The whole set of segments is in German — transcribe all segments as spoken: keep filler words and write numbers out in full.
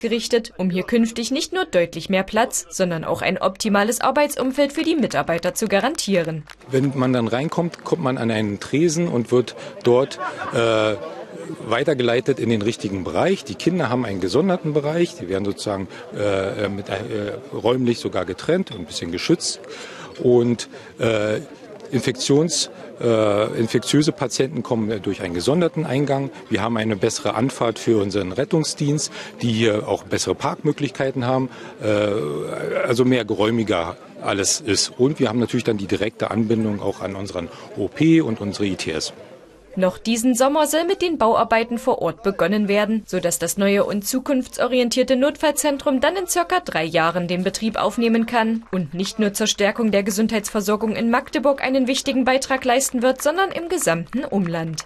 gerichtet, um hier künftig nicht nur deutlich mehr Platz, sondern auch ein optimales Arbeitsumfeld für die Mitarbeiter zu garantieren. Wenn man dann reinkommt, kommt man an einen Tresen und wird dort äh, weitergeleitet in den richtigen Bereich. Die Kinder haben einen gesonderten Bereich, die werden sozusagen äh, mit, äh, räumlich sogar getrennt und ein bisschen geschützt. Und äh, Infektions, äh, infektiöse Patienten kommen durch einen gesonderten Eingang. Wir haben eine bessere Anfahrt für unseren Rettungsdienst, die hier auch bessere Parkmöglichkeiten haben, äh, also mehr geräumiger alles ist. Und wir haben natürlich dann die direkte Anbindung auch an unseren O P und unsere I T S. Noch diesen Sommer soll mit den Bauarbeiten vor Ort begonnen werden, sodass das neue und zukunftsorientierte Notfallzentrum dann in circa drei Jahren den Betrieb aufnehmen kann und nicht nur zur Stärkung der Gesundheitsversorgung in Magdeburg einen wichtigen Beitrag leisten wird, sondern im gesamten Umland.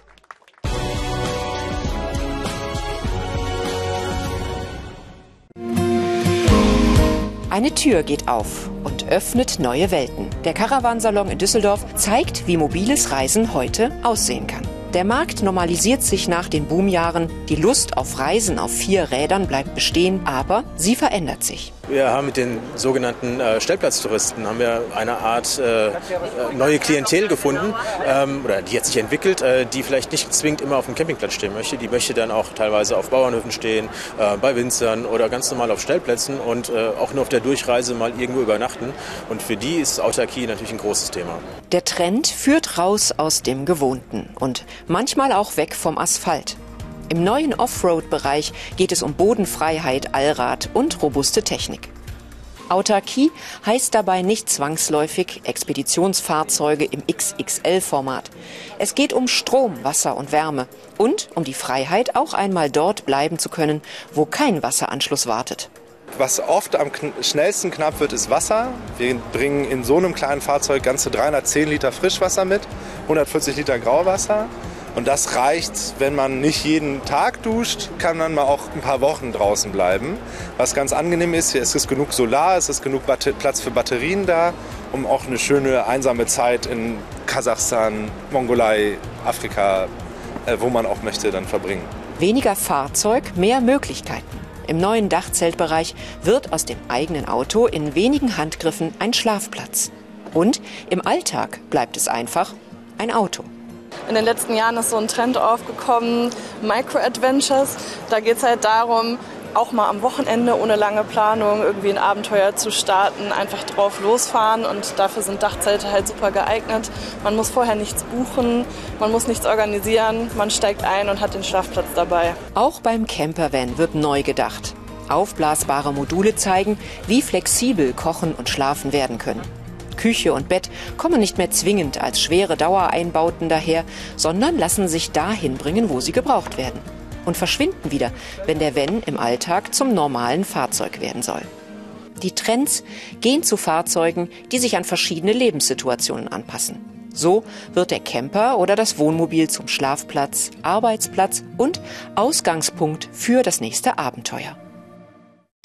Eine Tür geht auf und öffnet neue Welten. Der Caravansalon in Düsseldorf zeigt, wie mobiles Reisen heute aussehen kann. Der Markt normalisiert sich nach den Boomjahren. Die Lust auf Reisen auf vier Rädern bleibt bestehen, aber sie verändert sich. Wir haben mit den sogenannten äh, Stellplatztouristen haben wir eine Art äh, neue Klientel gefunden, ähm, oder die hat sich entwickelt, äh, die vielleicht nicht zwingend immer auf dem Campingplatz stehen möchte. Die möchte dann auch teilweise auf Bauernhöfen stehen, äh, bei Winzern oder ganz normal auf Stellplätzen und äh, auch nur auf der Durchreise mal irgendwo übernachten. Und für die ist Autarkie natürlich ein großes Thema. Der Trend führt raus aus dem Gewohnten und manchmal auch weg vom Asphalt. Im neuen Offroad-Bereich geht es um Bodenfreiheit, Allrad und robuste Technik. Autarkie heißt dabei nicht zwangsläufig Expeditionsfahrzeuge im X X L-Format. Es geht um Strom, Wasser und Wärme und um die Freiheit, auch einmal dort bleiben zu können, wo kein Wasseranschluss wartet. Was oft am schnellsten knapp wird, ist Wasser. Wir bringen in so einem kleinen Fahrzeug ganze dreihundertzehn Liter Frischwasser mit, hundertvierzig Liter Grauwasser. Und das reicht, wenn man nicht jeden Tag duscht, kann man mal auch ein paar Wochen draußen bleiben. Was ganz angenehm ist, hier ist es genug Solar, es ist genug Platz für Batterien da, um auch eine schöne einsame Zeit in Kasachstan, Mongolei, Afrika, wo man auch möchte, dann verbringen. Weniger Fahrzeug, mehr Möglichkeiten. Im neuen Dachzeltbereich wird aus dem eigenen Auto in wenigen Handgriffen ein Schlafplatz. Und im Alltag bleibt es einfach ein Auto. In den letzten Jahren ist so ein Trend aufgekommen, Micro-Adventures. Da geht es halt darum, auch mal am Wochenende ohne lange Planung irgendwie ein Abenteuer zu starten, einfach drauf losfahren. Und dafür sind Dachzelte halt super geeignet. Man muss vorher nichts buchen, man muss nichts organisieren, man steigt ein und hat den Schlafplatz dabei. Auch beim Campervan wird neu gedacht. Aufblasbare Module zeigen, wie flexibel Kochen und Schlafen werden können. Küche und Bett kommen nicht mehr zwingend als schwere Dauereinbauten daher, sondern lassen sich dahin bringen, wo sie gebraucht werden. Und verschwinden wieder, wenn der Van im Alltag zum normalen Fahrzeug werden soll. Die Trends gehen zu Fahrzeugen, die sich an verschiedene Lebenssituationen anpassen. So wird der Camper oder das Wohnmobil zum Schlafplatz, Arbeitsplatz und Ausgangspunkt für das nächste Abenteuer.